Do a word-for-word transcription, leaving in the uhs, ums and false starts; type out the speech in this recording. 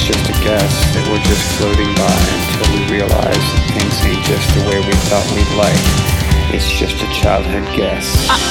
just a guess, that we're just floating by until we realize that things ain't just the way we thought we'd like. It's just a childhood guess.